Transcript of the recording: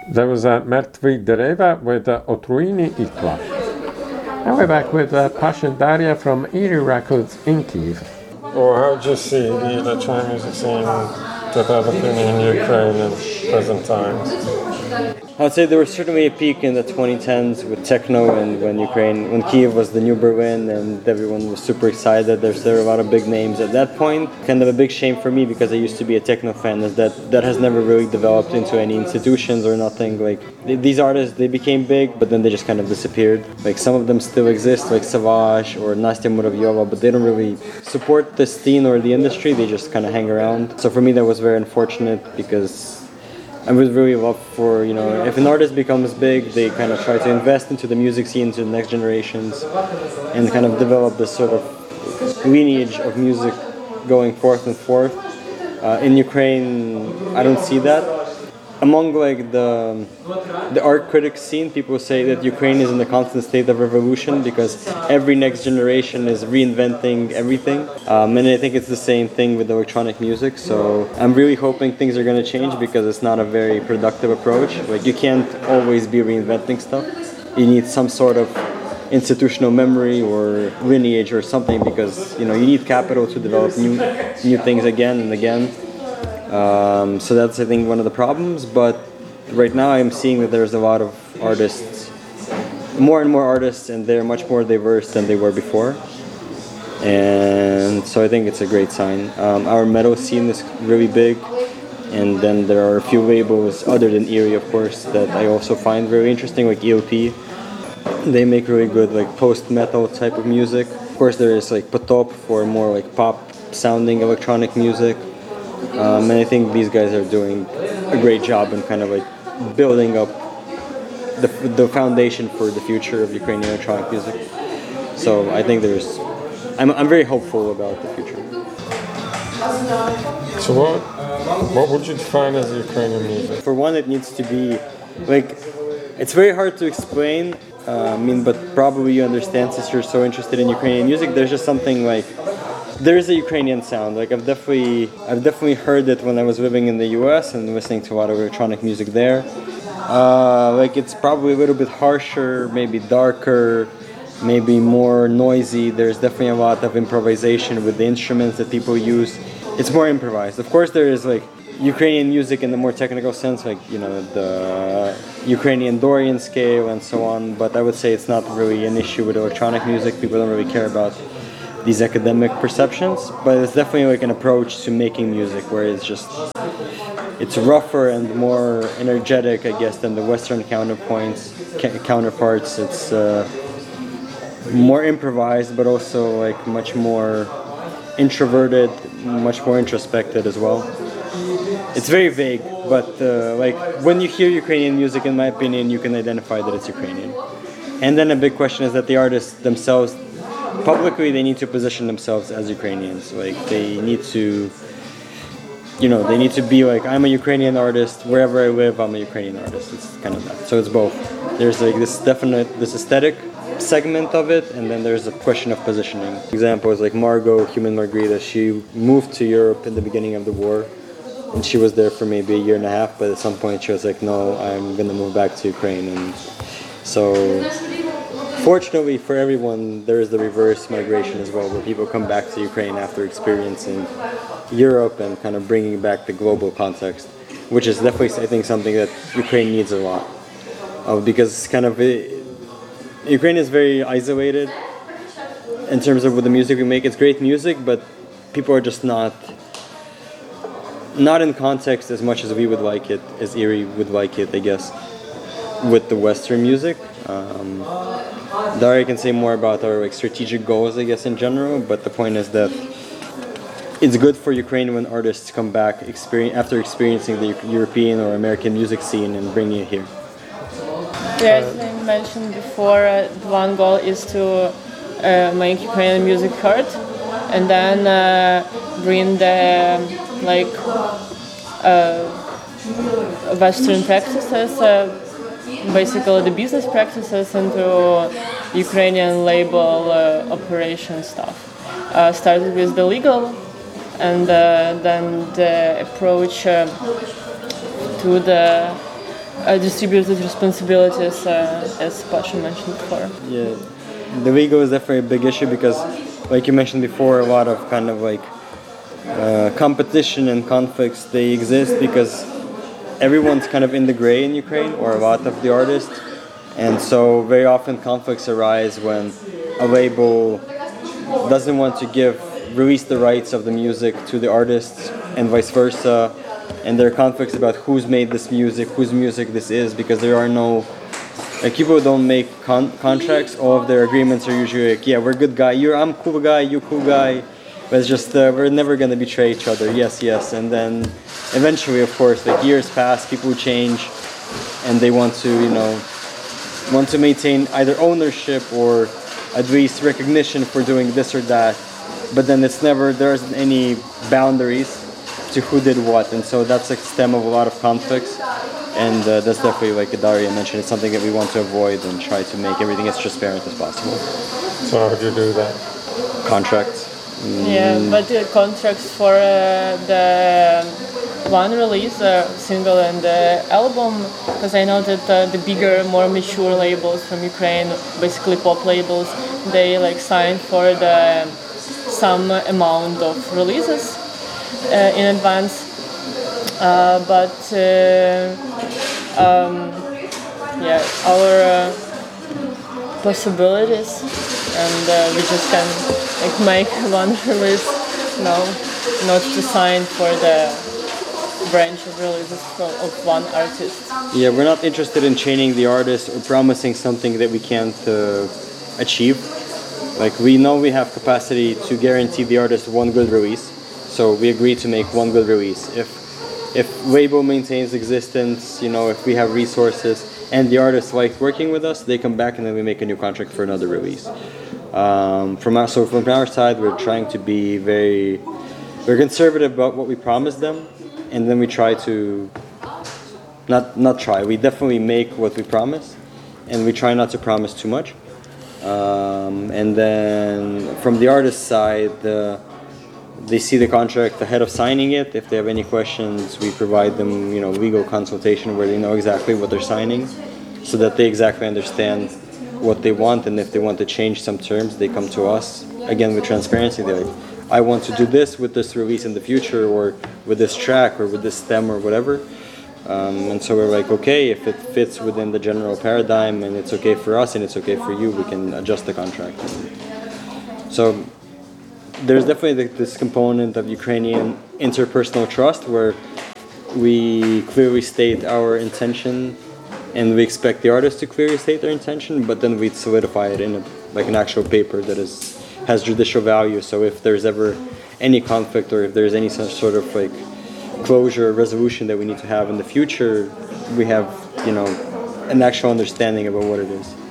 There was Mrtvi Dereva with Otruini Ikla. And we're back with Pasha Daria from Erie Records in Kyiv. Or how do you see the electronic music scene developing in Ukraine in present times? I would say there was certainly a peak in the 2010s with techno, and when Kyiv was the new Berlin and everyone was super excited. There were a lot of big names at that point. Kind of a big shame for me because I used to be a techno fan, is that has never really developed into any institutions or nothing. Like these artists, they became big, but then they just kind of disappeared. Like some of them still exist, like Savage or Nastya Muravyova, but they don't really support the scene or the industry. They just kind of hang around. So for me, that was very unfortunate because I would really love for, if an artist becomes big, they kind of try to invest into the music scene, into the next generations, and kind of develop this sort of lineage of music going forth and forth. In Ukraine, I don't see that. Among like the art critic scene, people say that Ukraine is in a constant state of revolution because every next generation is reinventing everything. And I think it's the same thing with electronic music. So I'm really hoping things are going to change because it's not a very productive approach. Like you can't always be reinventing stuff. You need some sort of institutional memory or lineage or something because you need capital to develop new things again and again. So that's, I think, one of the problems, but right now I'm seeing that there's a lot of artists, more and more artists, and they're much more diverse than they were before, and so I think it's a great sign. Our metal scene is really big, and then there are a few labels, other than Erie, of course, that I also find very interesting, like ELP. They make really good like post-metal type of music. Of course, there is like Potop for more like pop-sounding electronic music. And I think these guys are doing a great job in kind of like building up the foundation for the future of Ukrainian electronic music. So I think I'm very hopeful about the future. So what would you define as Ukrainian music? For one, it needs to be like, it's very hard to explain. But probably you understand since you're so interested in Ukrainian music. There's just something like, there is a Ukrainian sound. Like I've definitely heard it when I was living in the US and listening to a lot of electronic music there. Like it's probably a little bit harsher, maybe darker, maybe more noisy. There's definitely a lot of improvisation with the instruments that people use. It's more improvised. Of course, there is like Ukrainian music in the more technical sense, like the Ukrainian Dorian scale and so on. But I would say it's not really an issue with electronic music. People don't really care about these academic perceptions, but it's definitely like an approach to making music where it's rougher and more energetic, I guess, than the Western counterparts. It's more improvised, but also like much more introverted, much more introspective as well. It's very vague, but like when you hear Ukrainian music, in my opinion, you can identify that it's Ukrainian. And then a big question is that the artists themselves, publicly, they need to position themselves as Ukrainians. Like they need to, they need to be like, I'm a Ukrainian artist. Wherever I live, I'm a Ukrainian artist. It's kind of that. So it's both. There's like this aesthetic segment of it, and then there's a question of positioning. Example is like Margot, Human Margarita. She moved to Europe in the beginning of the war, and she was there for maybe a year and a half. But at some point, she was like, no, I'm gonna move back to Ukraine, and so. Fortunately for everyone, there is the reverse migration as well, where people come back to Ukraine after experiencing Europe and kind of bringing back the global context, which is definitely, I think, something that Ukraine needs a lot of, because kind of Ukraine is very isolated in terms of what the music we make. It's great music, but people are just not in context as much as we would like it, as Erie would like it, I guess, with the Western music. Daria can say more about our strategic goals, I guess, in general, but the point is that it's good for Ukraine when artists come back after experiencing the European or American music scene and bringing it here. As I mentioned before, one goal is to make Ukrainian music heard, and then bring the Western practices, basically the business practices, into Ukrainian label operation stuff. Started with the legal, and then the approach to the distributed responsibilities, as Pasha mentioned before. Yeah, the ego is definitely a big issue because, like you mentioned before, a lot of kind of like competition and conflicts, they exist because everyone's kind of in the gray in Ukraine, or a lot of the artists, and so very often conflicts arise when a label doesn't want to release the rights of the music to the artists and vice versa, and there are conflicts about who's made this music, whose music this is, because there are no, like, people don't make contracts. All of their agreements are usually like, yeah, we're good guy, I'm cool guy, you cool guy, but it's just we're never gonna betray each other, yes, and then eventually, of course, like, years pass, people change, and they want to maintain either ownership or at least recognition for doing this or that, but then there isn't any boundaries to who did what, and so that's the stem of a lot of conflicts, and that's definitely, like Daria mentioned, it's something that we want to avoid and try to make everything as transparent as possible. So how do you do that? Contracts. Yeah, but contracts for the one release, single and the album, because I know that the bigger, more mature labels from Ukraine, basically pop labels, they like sign for some amount of releases in advance, our possibilities, and we just can like make one release now, not to sign for the branch of releases of one artist. Yeah, we're not interested in chaining the artist or promising something that we can't achieve. Like, we know we have capacity to guarantee the artist one good release, so we agree to make one good release. If label maintains existence, if we have resources and the artists like working with us, they come back and then we make a new contract for another release. From our side, we're trying to be we're conservative about what we promise them, and then we try to we definitely make what we promise, and we try not to promise too much. And then from the artist side, they see the contract ahead of signing it. If they have any questions, we provide them, legal consultation where they know exactly what they're signing, so that they exactly understand what they want, and if they want to change some terms, they come to us, again with transparency. They're like, I want to do this with this release in the future, or with this track, or with this stem, or whatever. And so we're like, okay, if it fits within the general paradigm and it's okay for us and it's okay for you, we can adjust the contract. So there's definitely this component of Ukrainian interpersonal trust where we clearly state our intention and we expect the artist to clearly state their intention, but then we solidify it in an actual paper that has judicial value. So if there's ever any conflict, or if there's any sort of closure or resolution that we need to have in the future, we have an actual understanding about what it is.